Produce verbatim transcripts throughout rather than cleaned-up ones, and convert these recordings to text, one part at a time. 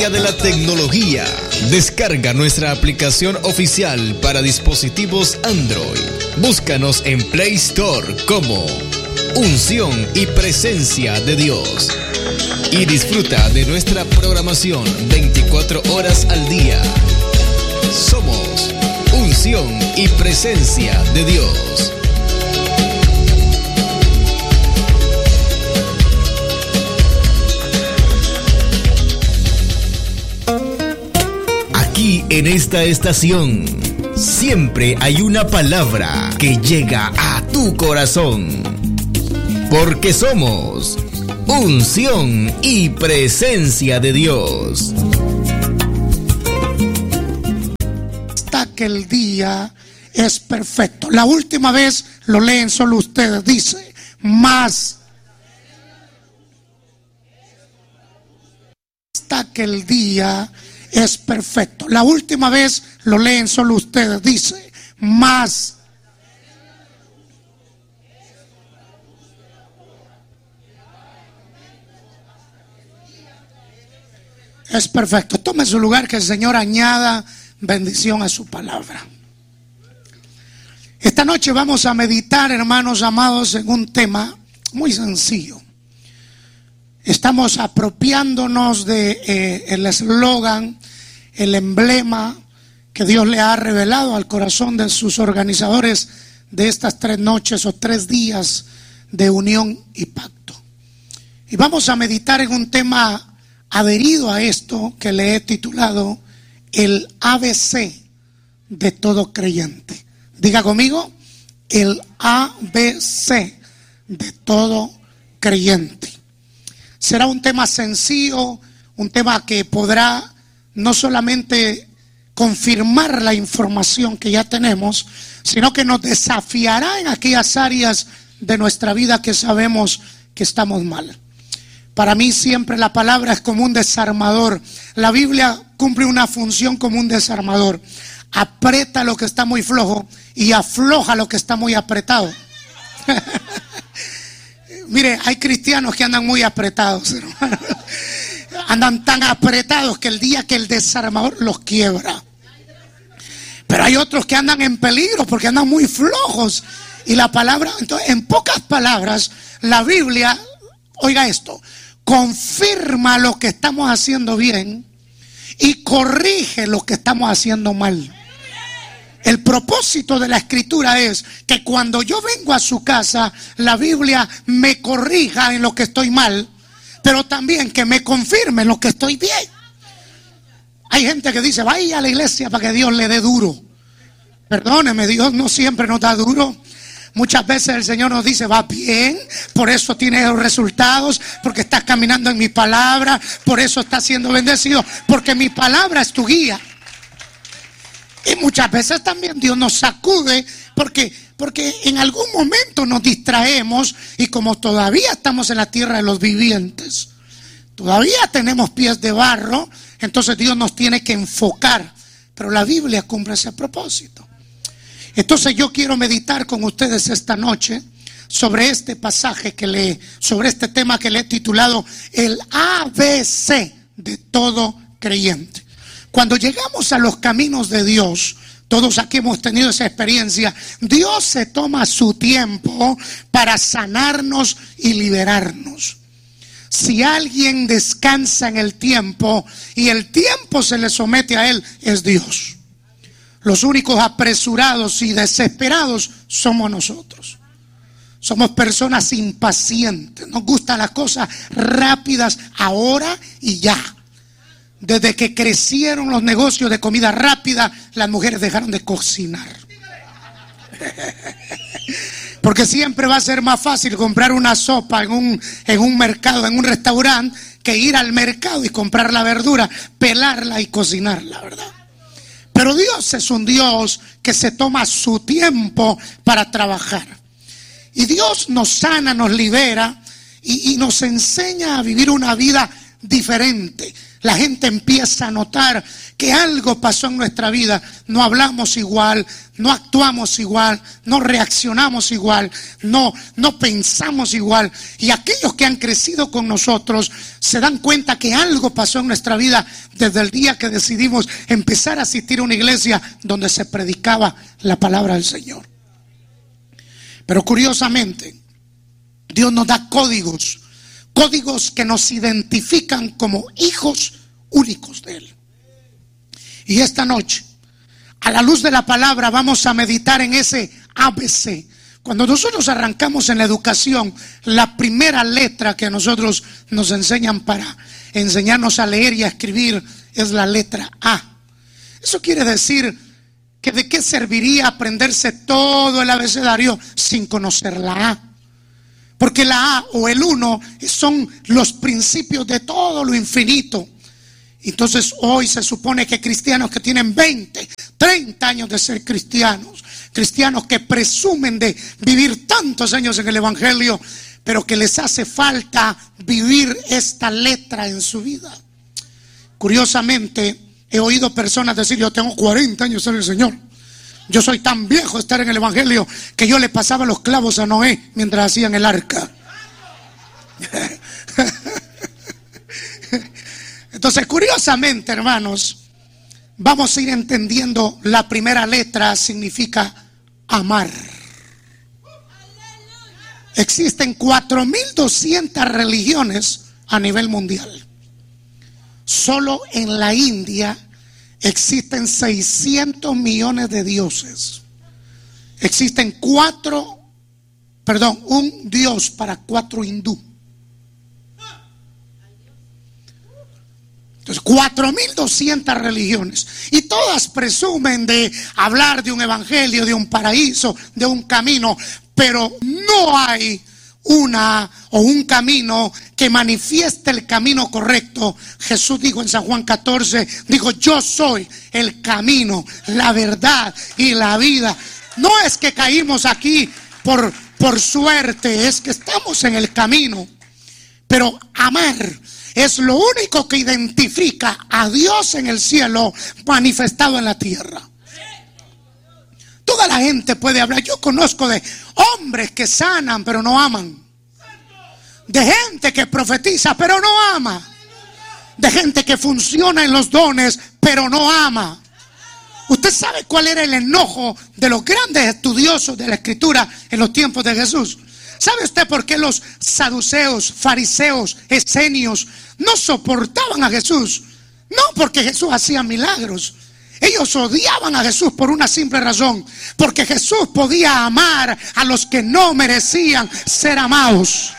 de la tecnología. Descarga nuestra aplicación oficial para dispositivos Android. Búscanos en Play Store como Unción y Presencia de Dios. Y disfruta de nuestra programación veinticuatro horas al día. Somos Unción y Presencia de Dios. Aquí en esta estación siempre hay una palabra que llega a tu corazón. Porque somos Unción y Presencia de Dios. Hasta que el día es perfecto. La última vez lo leen solo ustedes. Dice, más. Hasta que el día es perfecto. La última vez lo leen solo ustedes. Dice, más. Es perfecto. Tome su lugar, que el Señor añada bendición a su palabra. Esta noche vamos a meditar, hermanos amados, en un tema muy sencillo. Estamos apropiándonos de eh, el eslogan, el emblema que Dios le ha revelado al corazón de sus organizadores de estas tres noches o tres días de unión y pacto. Y vamos a meditar en un tema adherido a esto que le he titulado el A B C de todo creyente. Diga conmigo, el A B C de todo creyente. Será un tema sencillo, un tema que podrá no solamente confirmar la información que ya tenemos, sino que nos desafiará en aquellas áreas de nuestra vida que sabemos que estamos mal. Para mí siempre la palabra es como un desarmador. La Biblia cumple una función como un desarmador. Aprieta lo que está muy flojo y afloja lo que está muy apretado. Mire, hay cristianos que andan muy apretados, hermano. Andan tan apretados que el día que el desarmador los quiebra. Pero hay otros que andan en peligro porque andan muy flojos. Y la palabra, entonces, en pocas palabras, la Biblia, oiga esto, confirma lo que estamos haciendo bien y corrige lo que estamos haciendo mal. El propósito de la escritura es que cuando yo vengo a su casa, la Biblia me corrija en lo que estoy mal, pero también que me confirme en lo que estoy bien. Hay gente que dice, vaya a la iglesia para que Dios le dé duro. Perdóneme, Dios no siempre nos da duro. Muchas veces el Señor nos dice, va bien, por eso tienes los resultados, porque estás caminando en mi palabra, por eso estás siendo bendecido, porque mi palabra es tu guía. Y muchas veces también Dios nos sacude porque, porque en algún momento nos distraemos y como todavía estamos en la tierra de los vivientes, todavía tenemos pies de barro, entonces Dios nos tiene que enfocar. Pero la Biblia cumple ese propósito. Entonces yo quiero meditar con ustedes esta noche sobre este pasaje que le, sobre este tema que le he titulado el A B C de todo creyente. Cuando llegamos a los caminos de Dios, todos aquí hemos tenido esa experiencia, Dios se toma su tiempo para sanarnos y liberarnos. Si alguien descansa en el tiempo y el tiempo se le somete a él, es Dios. Los únicos apresurados y desesperados somos nosotros. Somos personas impacientes. Nos gustan las cosas rápidas ahora y ya. Desde que crecieron los negocios de comida rápida, las mujeres dejaron de cocinar. Porque siempre va a ser más fácil comprar una sopa en un, en un mercado, en un restaurante, que ir al mercado y comprar la verdura, pelarla y cocinarla, ¿verdad? Pero Dios es un Dios que se toma su tiempo para trabajar. Y Dios nos sana, nos libera y, y nos enseña a vivir una vida diferente. La gente empieza a notar que algo pasó en nuestra vida. No hablamos igual, no actuamos igual, no reaccionamos igual, no, no pensamos igual. Y aquellos que han crecido con nosotros se dan cuenta que algo pasó en nuestra vida desde el día que decidimos empezar a asistir a una iglesia donde se predicaba la palabra del Señor. Pero curiosamente, Dios nos da códigos, códigos que nos identifican como hijos únicos de Él. Y esta noche, a la luz de la palabra, vamos a meditar en ese A B C. Cuando nosotros arrancamos en la educación, la primera letra que a nosotros nos enseñan para enseñarnos a leer y a escribir es la letra A. Eso quiere decir que de qué serviría aprenderse todo el abecedario sin conocer la A. Porque la A o el uno son los principios de todo lo infinito. Entonces hoy se supone que cristianos que tienen veinte, treinta años de ser cristianos, cristianos que presumen de vivir tantos años en el evangelio, pero que les hace falta vivir esta letra en su vida. Curiosamente, he oído personas decir: yo tengo cuarenta años en el Señor, yo soy tan viejo de estar en el evangelio que yo le pasaba los clavos a Noé mientras hacían el arca. Entonces, curiosamente, hermanos, vamos a ir entendiendo. La primera letra significa amar. Existen cuatro mil doscientas religiones a nivel mundial. Solo en la India existen seiscientos millones de dioses. Existen cuatro, perdón, un dios para cuatro hindú. Entonces, cuatro mil doscientas religiones. Y todas presumen de hablar de un evangelio, de un paraíso, de un camino. Pero no hay una o un camino que manifieste el camino correcto. Jesús dijo en San Juan catorce, dijo: yo soy el camino, la verdad y la vida. No es que caímos aquí por, por suerte, es que estamos en el camino. Pero amar es lo único que identifica a Dios en el cielo manifestado en la tierra. Toda la gente puede hablar. Yo conozco de hombres que sanan pero no aman, de gente que profetiza pero no ama, de gente que funciona en los dones pero no ama. ¿Usted sabe cuál era el enojo de los grandes estudiosos de la escritura en los tiempos de Jesús? ¿Sabe usted por qué los saduceos, fariseos, esenios no soportaban a Jesús? No porque Jesús hacía milagros. Ellos odiaban a Jesús por una simple razón: porque Jesús podía amar a los que no merecían ser amados.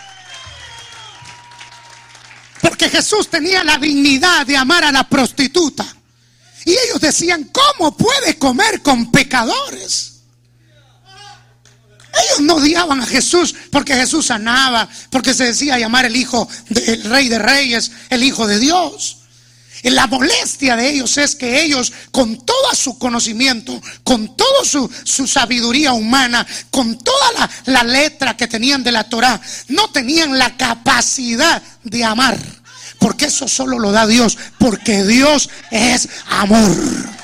Porque Jesús tenía la dignidad de amar a la prostituta. Y ellos decían: ¿cómo puede comer con pecadores? Ellos no odiaban a Jesús porque Jesús sanaba, porque se decía llamar el hijo del rey de reyes, el hijo de Dios. Y la molestia de ellos es que ellos, con todo su conocimiento, con toda su, su sabiduría humana, con toda la, la letra que tenían de la Torá, no tenían la capacidad de amar. Porque eso solo lo da Dios, porque Dios es amor.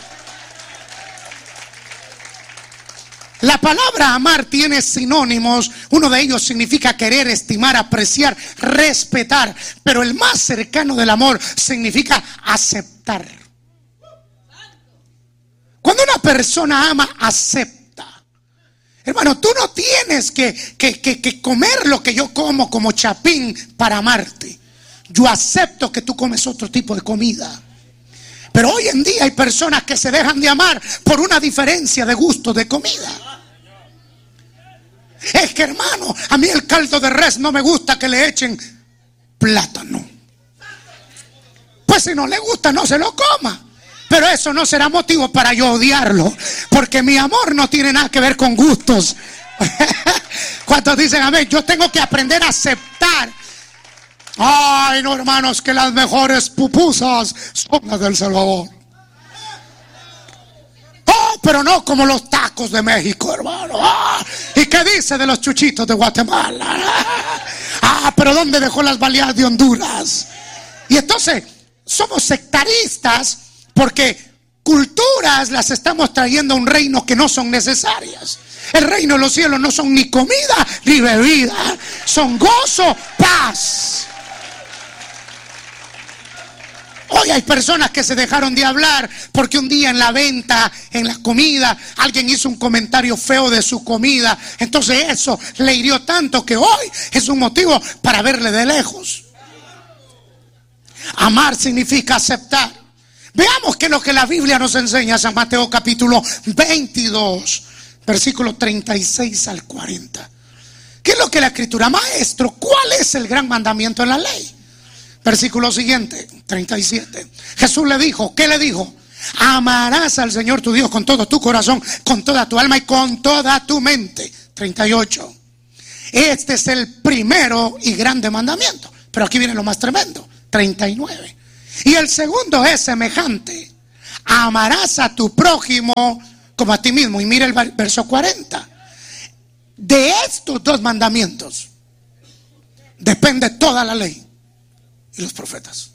La palabra amar tiene sinónimos. Uno de ellos significa querer, estimar, apreciar, respetar. Pero el más cercano del amor significa aceptar. Cuando una persona ama, acepta. Hermano, tú no tienes que, que, que, que comer lo que yo como como chapín para amarte. Yo acepto que tú comes otro tipo de comida. Pero hoy en día hay personas que se dejan de amar por una diferencia de gusto de comida. Es que, hermano, a mí el caldo de res no me gusta que le echen plátano. Pues si no le gusta, no se lo coma. Pero eso no será motivo para yo odiarlo, porque mi amor no tiene nada que ver con gustos. ¿Cuántos dicen amén? Yo tengo que aprender a aceptar. Ay, no, hermanos, que las mejores pupusas son las del Salvador. Oh, pero no como los tacos de México, hermano. Ah, ¿y qué dice de los chuchitos de Guatemala? Ah, pero ¿dónde dejó las baleadas de Honduras? Y entonces somos sectaristas porque culturas las estamos trayendo a un reino que no son necesarias. El reino de los cielos no son ni comida ni bebida, son gozo, paz. Hoy hay personas que se dejaron de hablar porque un día en la venta, en la comida, alguien hizo un comentario feo de su comida. Entonces eso le hirió tanto que hoy es un motivo para verle de lejos. Amar significa aceptar. Veamos qué es lo que la Biblia nos enseña. San Mateo capítulo veintidós, versículo treinta y seis al cuarenta. ¿Qué es lo que la escritura? Maestro, ¿cuál es el gran mandamiento en la ley? Versículo siguiente, treinta y siete. Jesús le dijo, ¿qué le dijo? Amarás al Señor tu Dios con todo tu corazón, con toda tu alma y con toda tu mente. treinta y ocho. Este es el primero y grande mandamiento. Pero aquí viene lo más tremendo. treinta y nueve. Y el segundo es semejante. Amarás a tu prójimo como a ti mismo. Y mira el verso cuarenta. De estos dos mandamientos depende toda la ley y los profetas.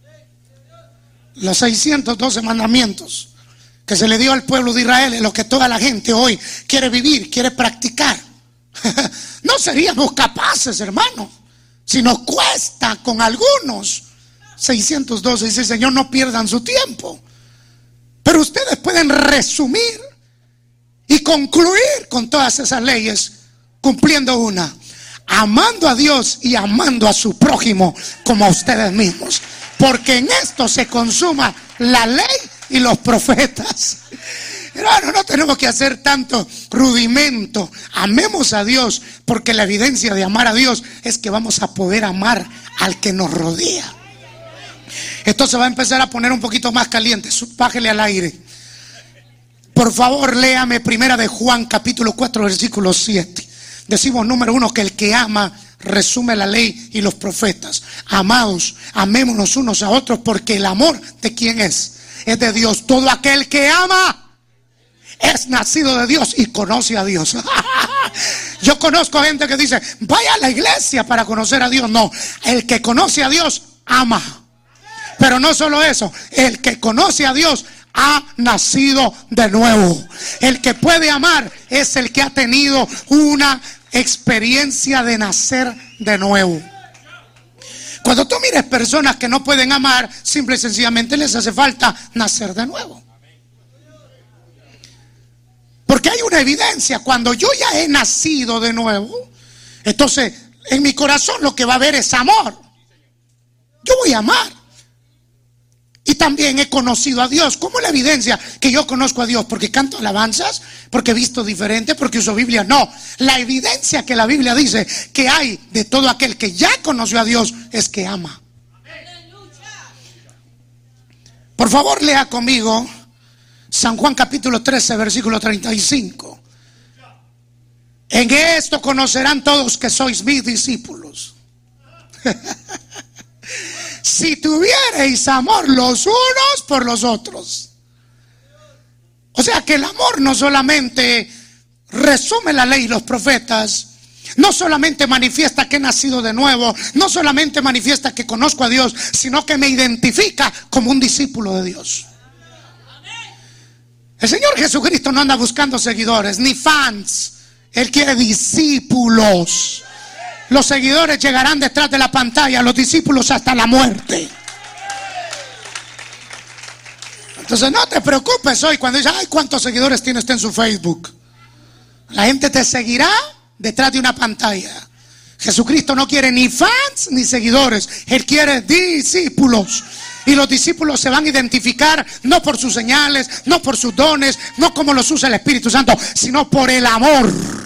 Los seiscientos doce mandamientos que se le dio al pueblo de Israel, es lo que toda la gente hoy quiere vivir, quiere practicar. No seríamos capaces, hermano, si nos cuesta con algunos. Seiscientos doce dice: Señor, no pierdan su tiempo. Pero ustedes pueden resumir y concluir con todas esas leyes cumpliendo una: amando a Dios y amando a su prójimo como a ustedes mismos, porque en esto se consuma la ley y los profetas. Hermano, no tenemos que hacer tanto rudimento. Amemos a Dios, porque la evidencia de amar a Dios es que vamos a poder amar al que nos rodea. Esto se va a empezar a poner un poquito más caliente. Bájele al aire. Por favor, léame primera de Juan capítulo cuatro versículo siete. Decimos número uno que el que ama resume la ley y los profetas. Amados, amémonos unos a otros, porque el amor, ¿de quién es? Es de Dios. Todo aquel que ama es nacido de Dios y conoce a Dios. Yo conozco gente que dice: vaya a la iglesia para conocer a Dios. No, el que conoce a Dios ama. Pero no solo eso, el que conoce a Dios ha nacido de nuevo. El que puede amar es el que ha tenido una experiencia de nacer de nuevo. Cuando tú mires personas que no pueden amar, simple y sencillamente les hace falta nacer de nuevo. Porque hay una evidencia. Cuando yo ya he nacido de nuevo, entonces en mi corazón lo que va a haber es amor. Yo voy a amar. Y también he conocido a Dios. ¿Cómo es la evidencia que yo conozco a Dios? ¿Porque canto alabanzas? ¿Porque he visto diferente? ¿Porque uso Biblia? No. La evidencia que la Biblia dice que hay de todo aquel que ya conoció a Dios es que ama. Por favor, lea conmigo San Juan capítulo trece versículo treinta y cinco. En esto conocerán todos que sois mis discípulos. Si tuviereis amor los unos por los otros. O sea que el amor no solamente resume la ley y los profetas, no solamente manifiesta que he nacido de nuevo, no solamente manifiesta que conozco a Dios, sino que me identifica como un discípulo de Dios. El Señor Jesucristo no anda buscando seguidores ni fans. Él quiere discípulos. Los seguidores llegarán detrás de la pantalla, los discípulos hasta la muerte. Entonces no te preocupes hoy cuando dices: ay, ¿cuántos seguidores tiene usted en su Facebook? La gente te seguirá detrás de una pantalla. Jesucristo no quiere ni fans ni seguidores. Él quiere discípulos. Y los discípulos se van a identificar no por sus señales, no por sus dones, no como los usa el Espíritu Santo, sino por el amor.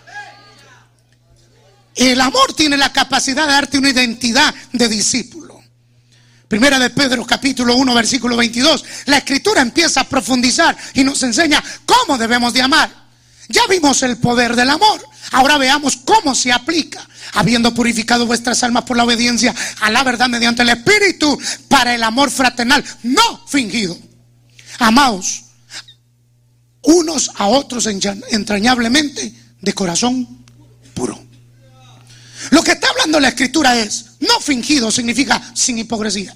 El amor tiene la capacidad de darte una identidad de discípulo. Primera de Pedro capítulo uno versículo veintidós. La escritura empieza a profundizar y nos enseña cómo debemos de amar. Ya vimos el poder del amor. Ahora veamos cómo se aplica. Habiendo purificado vuestras almas por la obediencia a la verdad mediante el Espíritu, para el amor fraternal no fingido. Amaos unos a otros entrañablemente de corazón puro. Lo que está hablando hablando la escritura es, no fingido significa sin hipocresía.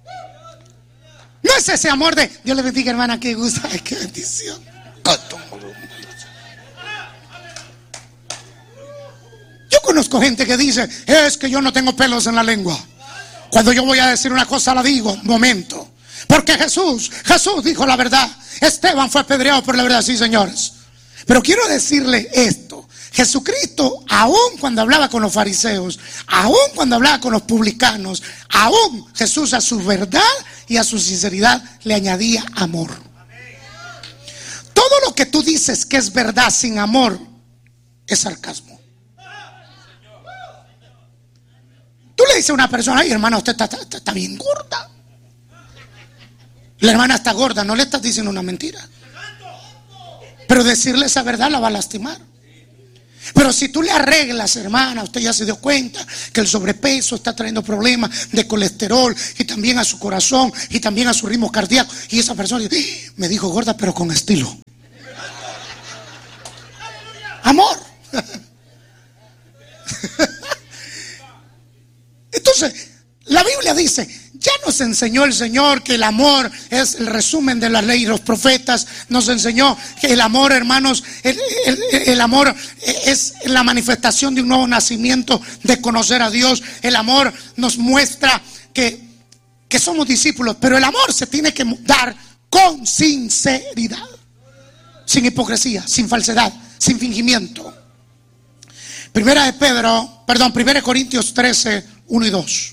No es ese amor de, Dios le bendiga hermana, qué gusto, ay, qué bendición. Yo conozco gente que dice, es que yo no tengo pelos en la lengua. Cuando yo voy a decir una cosa la digo, momento. Porque Jesús, Jesús dijo la verdad. Esteban fue apedreado por la verdad, sí señores. Pero quiero decirle esto. Jesucristo, aún cuando hablaba con los fariseos, aún cuando hablaba con los publicanos, aún Jesús a su verdad y a su sinceridad le añadía amor. Todo lo que tú dices que es verdad sin amor es sarcasmo. Tú le dices a una persona, ay hermana, usted está, está, está bien gorda. La hermana está gorda, no le estás diciendo una mentira. Pero decirle esa verdad la va a lastimar. Pero si tú le arreglas, hermana, usted ya se dio cuenta que el sobrepeso está trayendo problemas de colesterol y también a su corazón y también a su ritmo cardíaco. Y esa persona dice, me dijo gorda pero con estilo. Amor. Entonces, la Biblia dice, ya nos enseñó el Señor que el amor es el resumen de la ley y los profetas. Nos enseñó que el amor, hermanos, el, el, el amor es la manifestación de un nuevo nacimiento, de conocer a Dios. El amor nos muestra que, que somos discípulos, pero el amor se tiene que dar con sinceridad, sin hipocresía, sin falsedad, sin fingimiento. Primera de Pedro, perdón, Primera de Corintios trece, uno y dos.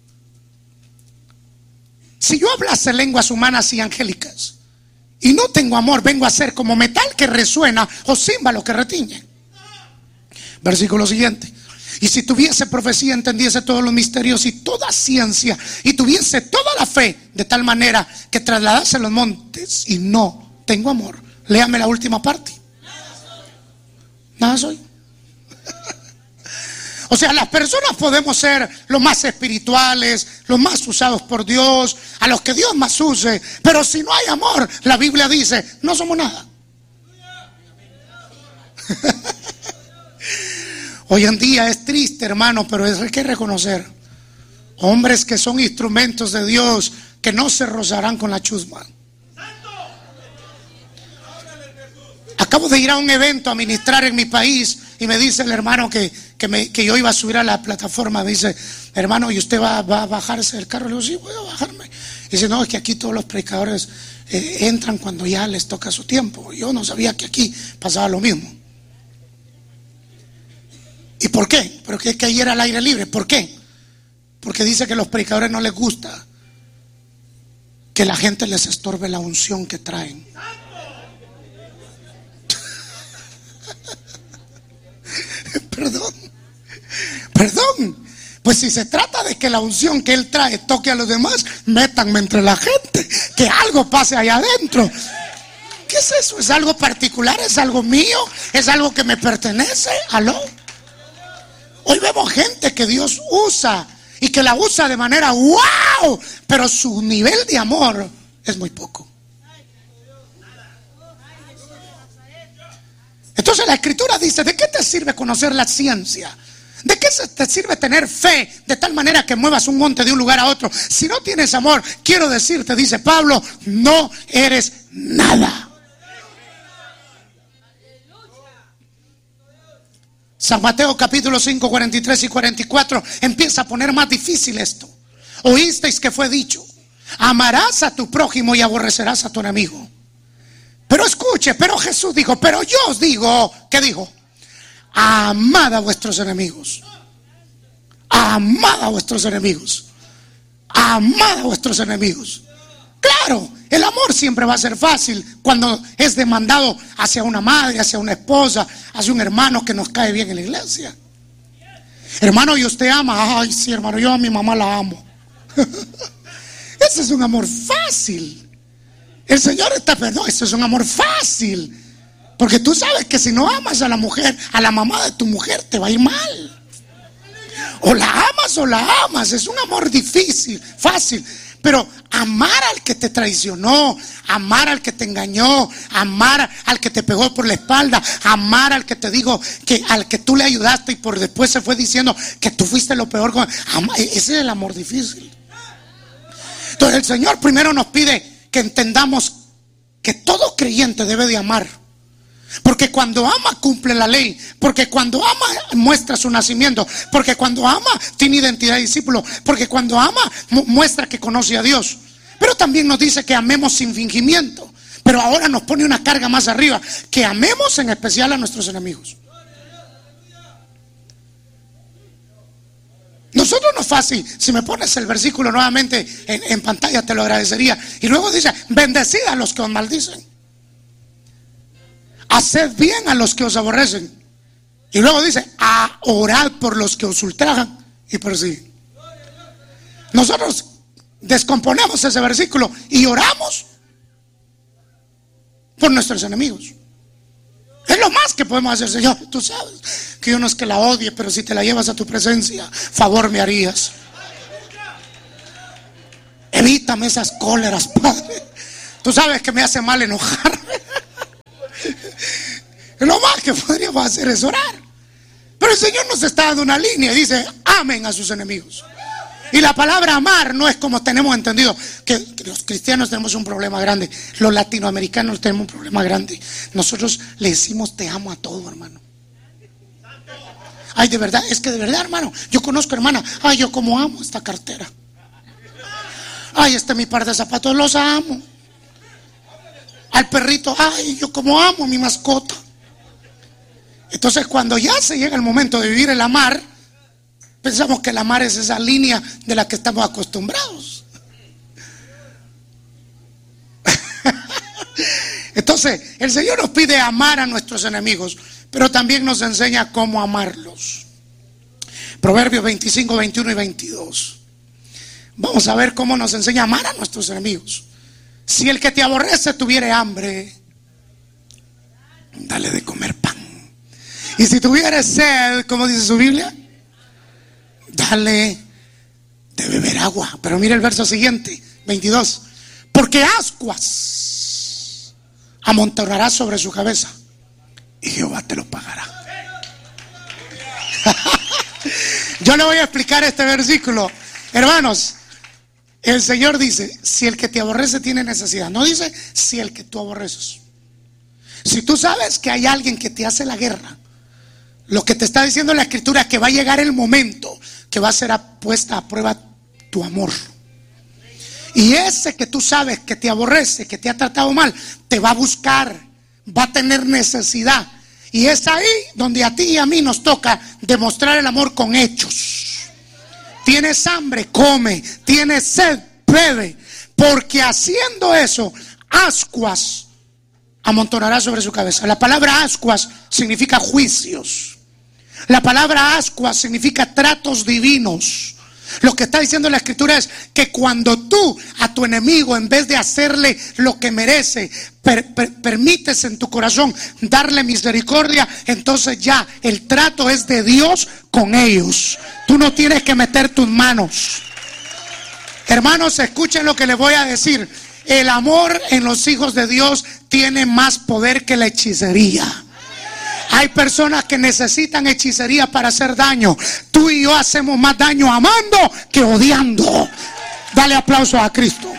Si yo hablase lenguas humanas y angélicas y no tengo amor, vengo a ser como metal que resuena o címbalo que retiñe. Versículo siguiente. Y si tuviese profecía, entendiese todos los misterios y toda ciencia, y tuviese toda la fe, de tal manera que trasladase los montes, y no tengo amor. Léame la última parte. Nada soy. O sea, las personas podemos ser los más espirituales, los más usados por Dios, a los que Dios más use, pero si no hay amor, la Biblia dice, no somos nada. Hoy en día es triste, hermano, pero hay que reconocer hombres que son instrumentos de Dios que no se rozarán con la chusma. Acabo de ir a un evento a ministrar en mi país y me dice el hermano que, que, me, que yo iba a subir a la plataforma. Me dice, hermano, ¿y usted va, va a bajarse del carro? Le digo, sí, voy a bajarme. Y dice, no, es que aquí todos los predicadores eh, entran cuando ya les toca su tiempo. Yo no sabía que aquí pasaba lo mismo. ¿Y por qué? Porque es que ayer era al aire libre. ¿Por qué? Porque dice que a los predicadores no les gusta que la gente les estorbe la unción que traen. Perdón, perdón. Pues si se trata de que la unción que él trae toque a los demás, métanme entre la gente, que algo pase allá adentro. ¿Qué es eso? ¿Es algo particular? ¿Es algo mío? ¿Es algo que me pertenece? ¿Aló? Hoy vemos gente que Dios usa y que la usa de manera wow, pero su nivel de amor es muy poco. Entonces la escritura dice, ¿de qué te sirve conocer la ciencia? ¿De qué te sirve tener fe de tal manera que muevas un monte de un lugar a otro? Si no tienes amor, quiero decirte, dice Pablo, no eres nada. San Mateo capítulo cinco, cuarenta y tres y cuarenta y cuatro empieza a poner más difícil esto. Oísteis que fue dicho, amarás a tu prójimo y aborrecerás a tu enemigo. Pero escuche, pero Jesús dijo, pero yo os digo, ¿qué dijo? Amad a vuestros enemigos. Amad a vuestros enemigos. Amad a vuestros enemigos. Claro, el amor siempre va a ser fácil cuando es demandado hacia una madre, hacia una esposa, hacia un hermano que nos cae bien en la iglesia. Hermano, ¿y usted ama? Ay, sí, hermano, yo a mi mamá la amo. Ese es un amor fácil. El Señor está, perdón, eso es un amor fácil. Porque tú sabes que si no amas a la mujer, a la mamá de tu mujer, te va a ir mal. O la amas o la amas. Es un amor difícil, fácil. Pero amar al que te traicionó, amar al que te engañó, amar al que te pegó por la espalda, amar al que te dijo que al que tú le ayudaste y por después se fue diciendo que tú fuiste lo peor. Ese es el amor difícil. Entonces el Señor primero nos pide que entendamos que todo creyente debe de amar. Porque cuando ama cumple la ley. Porque cuando ama muestra su nacimiento. Porque cuando ama tiene identidad de discípulo. Porque cuando ama mu- muestra que conoce a Dios. Pero también nos dice que amemos sin fingimiento. Pero ahora nos pone una carga más arriba, que amemos en especial a nuestros enemigos. Nosotros no es fácil. Si me pones el versículo nuevamente en, en pantalla te lo agradecería. Y luego dice: bendecid a los que os maldicen, haced bien a los que os aborrecen. Y luego dice: a orad por los que os ultrajan y persiguen. Nosotros descomponemos ese versículo y oramos por nuestros enemigos. Es lo más que podemos hacer. Señor, tú sabes que yo no es que la odie, pero si te la llevas a tu presencia, favor me harías. Evítame esas cóleras, Padre. Tú sabes que me hace mal enojarme. Lo más que podríamos hacer es orar. Pero el Señor nos está dando una línea y dice: amen a sus enemigos. Y la palabra amar no es como tenemos entendido, que, que los cristianos tenemos un problema grande, los latinoamericanos tenemos un problema grande. Nosotros le decimos te amo a todo, hermano. Ay, de verdad, es que de verdad, hermano, yo conozco, hermana, ay, yo como amo esta cartera. Ay, este mi par de zapatos, los amo. Al perrito, ay, yo como amo a mi mascota. Entonces cuando ya se llega el momento de vivir el amar, pensamos que el amar es esa línea de la que estamos acostumbrados. Entonces el Señor nos pide amar a nuestros enemigos, pero también nos enseña cómo amarlos. Proverbios veinticinco, veintiuno y veintidós. Vamos a ver cómo nos enseña a amar a nuestros enemigos. Si el que te aborrece tuviere hambre, dale de comer pan. Y si tuviere sed, como dice su Biblia, dale de beber agua. Pero mira el verso siguiente, veintidós. Porque ascuas amontonarás sobre su cabeza y Jehová te lo pagará. Yo le voy a explicar este versículo. Hermanos, el Señor dice: si el que te aborrece tiene necesidad. No dice si el que tú aborreces. Si tú sabes que hay alguien que te hace la guerra, lo que te está diciendo la Escritura es que va a llegar el momento que va a ser puesta a prueba tu amor. Y ese que tú sabes que te aborrece, que te ha tratado mal, te va a buscar, va a tener necesidad. Y es ahí donde a ti y a mí nos toca demostrar el amor con hechos. Tienes hambre, come. Tienes sed, bebe. Porque haciendo eso, ascuas amontonará sobre su cabeza. La palabra ascuas significa juicios. La palabra ascuas significa tratos divinos. Lo que está diciendo la Escritura es que cuando tú a tu enemigo, en vez de hacerle lo que merece, per, per, permites en tu corazón darle misericordia, entonces ya el trato es de Dios con ellos. Tú no tienes que meter tus manos. Hermanos, escuchen lo que les voy a decir. El amor en los hijos de Dios tiene más poder que la hechicería. Hay personas que necesitan hechicería para hacer daño. Tú y yo hacemos más daño amando que odiando. Dale aplauso a Cristo.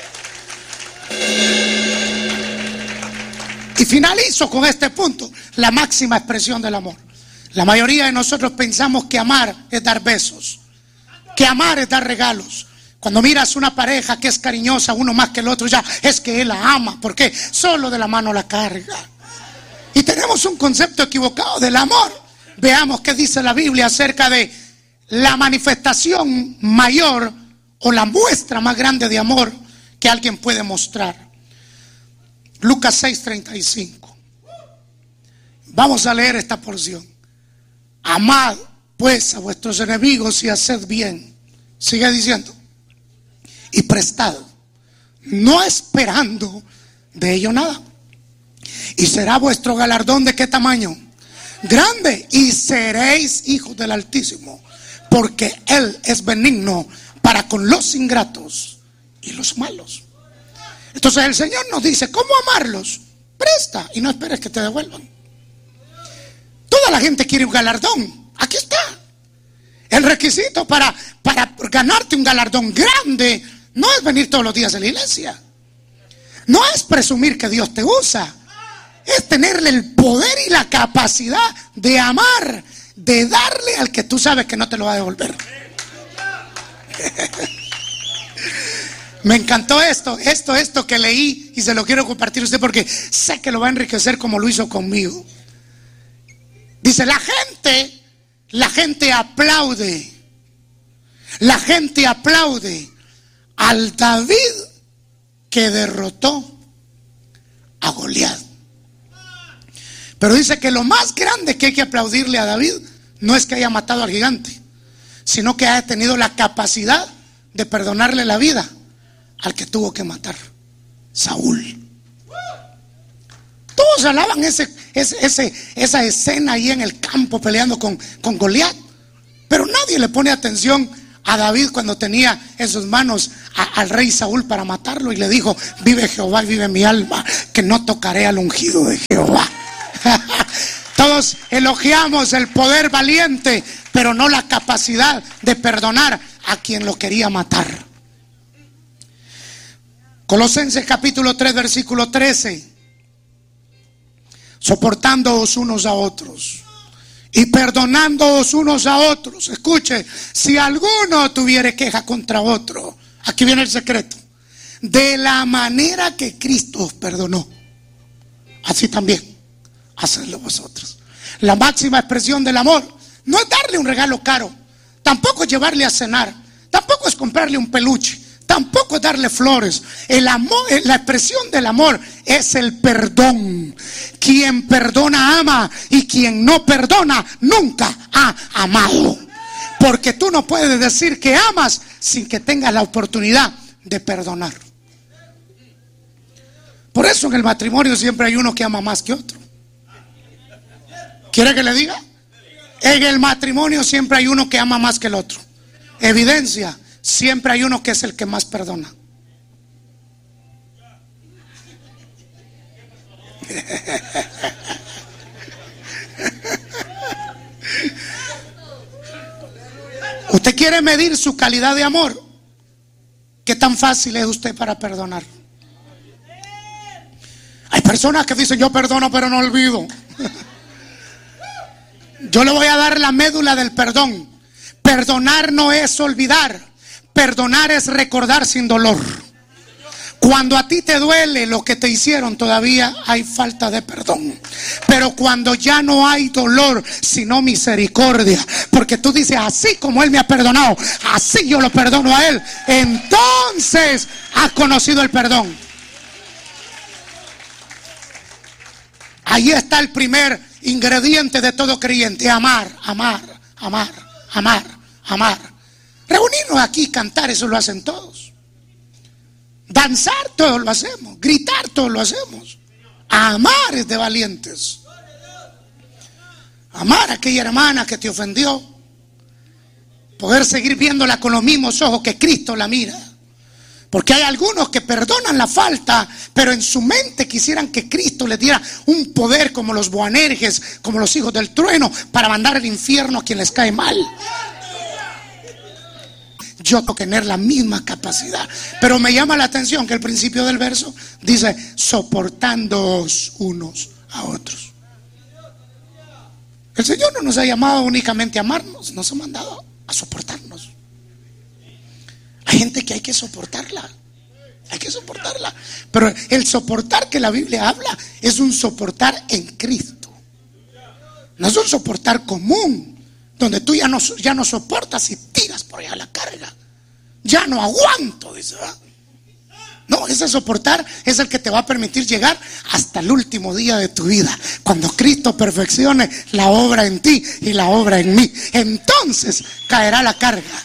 Y finalizo con este punto, la máxima expresión del amor. La mayoría de nosotros pensamos que amar es dar besos, que amar es dar regalos. Cuando miras una pareja que es cariñosa, uno más que el otro, ya es que él la ama. ¿Por qué? Solo de la mano la carga. Y tenemos un concepto equivocado del amor. Veamos qué dice la Biblia acerca de la manifestación mayor o la muestra más grande de amor que alguien puede mostrar. Lucas seis, treinta y cinco. Vamos a leer esta porción. Amad pues a vuestros enemigos y haced bien. Sigue diciendo. Y prestad, no esperando de ello nada. Y será vuestro galardón ¿de qué tamaño? Grande. Y seréis hijos del Altísimo, porque Él es benigno para con los ingratos y los malos. Entonces el Señor nos dice cómo amarlos. Presta y no esperes que te devuelvan. Toda la gente quiere un galardón. Aquí está. El requisito para, para ganarte un galardón grande no es venir todos los días a la iglesia. No es presumir que Dios te usa. Es tenerle el poder y la capacidad de amar, de darle al que tú sabes que no te lo va a devolver. Me encantó esto, esto, esto que leí y se lo quiero compartir a usted porque sé que lo va a enriquecer como lo hizo conmigo. Dice, la gente, la gente aplaude, la gente aplaude al David que derrotó a Goliat. Pero dice que lo más grande que hay que aplaudirle a David no es que haya matado al gigante, sino que haya tenido la capacidad de perdonarle la vida al que tuvo que matar, Saúl. Todos alaban ese, ese, ese, esa escena ahí en el campo peleando con, con Goliat, pero nadie le pone atención a David cuando tenía en sus manos a, al rey Saúl para matarlo y le dijo: vive Jehová y vive mi alma, que no tocaré al ungido de Jehová. Todos elogiamos el poder valiente, pero no la capacidad de perdonar a quien lo quería matar. Colosenses capítulo tres versículo trece: soportándoos unos a otros y perdonándoos unos a otros. Escuche, si alguno tuviere queja contra otro, aquí viene el secreto: de la manera que Cristo os perdonó, así también hacedlo vosotros. La máxima expresión del amor no es darle un regalo caro, tampoco es llevarle a cenar, tampoco es comprarle un peluche, tampoco es darle flores. El amor, la expresión del amor es el perdón. Quien perdona ama, y quien no perdona nunca ha amado. Porque tú no puedes decir que amas sin que tengas la oportunidad de perdonar. Por eso en el matrimonio siempre hay uno que ama más que otro. ¿Quiere que le diga? En el matrimonio siempre hay uno que ama más que el otro. Evidencia: siempre hay uno que es el que más perdona. ¿Usted quiere medir su calidad de amor? ¿Qué tan fácil es usted para perdonar? Hay personas que dicen: yo perdono pero no olvido. Yo le voy a dar la médula del perdón. Perdonar no es olvidar. Perdonar es recordar sin dolor. Cuando a ti te duele lo que te hicieron, todavía hay falta de perdón. Pero cuando ya no hay dolor, sino misericordia, porque tú dices: así como Él me ha perdonado, así yo lo perdono a Él, entonces has conocido el perdón. Ahí está el primer ingrediente de todo creyente: amar, amar, amar, amar, amar. Reunirnos aquí, cantar, eso lo hacen todos. Danzar, todos lo hacemos. Gritar, todos lo hacemos. Amar es de valientes. Amar a aquella hermana que te ofendió, poder seguir viéndola con los mismos ojos que Cristo la mira. Porque hay algunos que perdonan la falta, pero en su mente quisieran que Cristo les diera un poder como los Boanerges, como los hijos del trueno, para mandar al infierno a quien les cae mal. Yo tengo que tener la misma capacidad. Pero me llama la atención que el principio del verso dice: soportándoos unos a otros. El Señor no nos ha llamado únicamente a amarnos, nos ha mandado a soportarnos. Hay gente que hay que soportarla, hay que soportarla. Pero el soportar que la Biblia habla es un soportar en Cristo. No es un soportar común, donde tú ya no, ya no soportas y tiras por allá la carga. Ya no aguanto, dice, ¿verdad? No, ese soportar es el que te va a permitir llegar hasta el último día de tu vida, cuando Cristo perfeccione la obra en ti y la obra en mí. Entonces caerá la carga.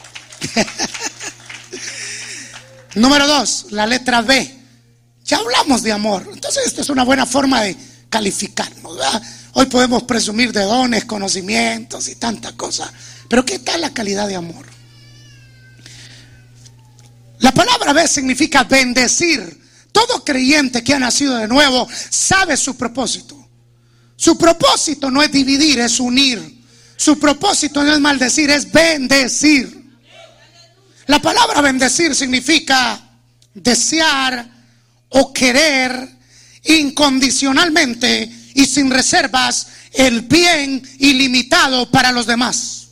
Número dos, la letra B. Ya hablamos de amor. Entonces esta es una buena forma de calificarnos, ¿verdad? Hoy podemos presumir de dones, conocimientos y tanta cosa. Pero ¿qué tal la calidad de amor? La palabra ver significa bendecir. Todo creyente que ha nacido de nuevo sabe su propósito. Su propósito no es dividir, es unir. Su propósito no es maldecir, es bendecir. La palabra bendecir significa desear o querer incondicionalmente y sin reservas el bien ilimitado para los demás.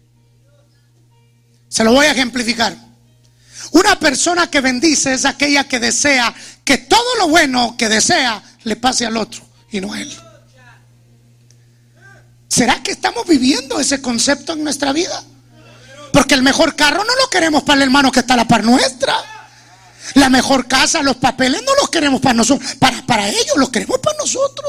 Se lo voy a ejemplificar. Una persona que bendice es aquella que desea que todo lo bueno que desea le pase al otro y no a él. ¿Será que estamos viviendo ese concepto en nuestra vida? Porque el mejor carro no lo queremos para el hermano que está a la par nuestra. La mejor casa, los papeles no los queremos para nosotros, para, para ellos, los queremos para nosotros.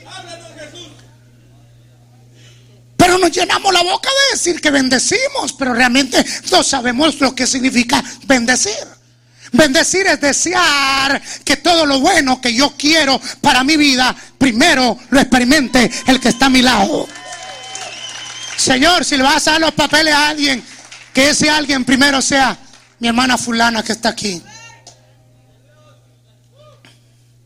Pero nos llenamos la boca de decir que bendecimos, pero realmente no sabemos lo que significa bendecir. Bendecir es desear que todo lo bueno que yo quiero para mi vida, primero lo experimente el que está a mi lado. Señor, si le vas a dar los papeles a alguien, que ese alguien primero sea mi hermana fulana que está aquí.